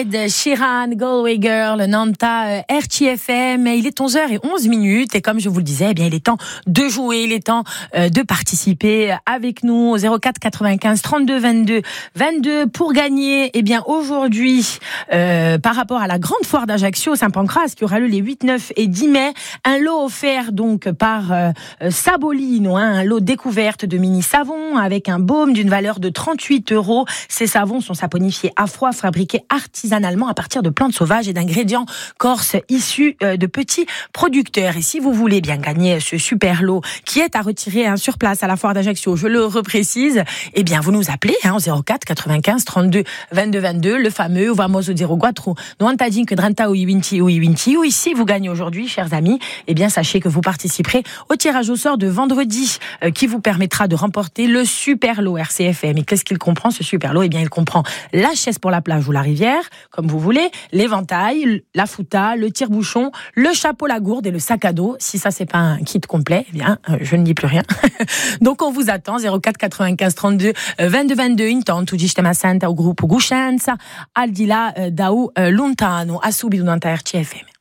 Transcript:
Ed Sheeran, Galway Girl, Nanta, RTFM. Il est 11h11 et comme je vous le disais, eh bien, il est temps de jouer, il est temps de participer avec nous au 04 95 32 22 pour gagner. Eh bien, aujourd'hui, par rapport à la grande foire d'Ajaccio, Saint-Pancras, qui aura lieu les 8, 9 et 10 mai, un lot offert donc par Sabolino, un lot découverte de mini savons avec un baume d'une valeur de 38 €. Ces savons sont saponifiés à froid, fabriqués artisanalement à partir de plantes sauvages et d'ingrédients corses issus de petits producteurs. Et si vous voulez bien gagner ce super lot qui est à retirer sur place à la foire d'Ajaccio, je le reprécise, eh bien vous nous appelez au 04 95 32 22, le fameux Vamos au 04 Noantadin que Dranta ou Iwinti ou ici vous gagnez aujourd'hui, chers amis, eh bien sachez que vous participerez au tirage au sort de vendredi qui vous permettra de remporter le super lot RCFM. Et qu'est-ce qu'il comprend ce super lot? Eh bien il comprend la chaise pour la plage ou la rivière, comme vous voulez, l'éventail, la fouta, le tire-bouchon, le chapeau, la gourde et le sac à dos. Si ça c'est pas un kit complet, eh bien je ne dis plus rien. Donc on vous attend 04 95 32 22 intanto gistema santa au gruppo Guscenza al di là da lontano a subito dans RCFM.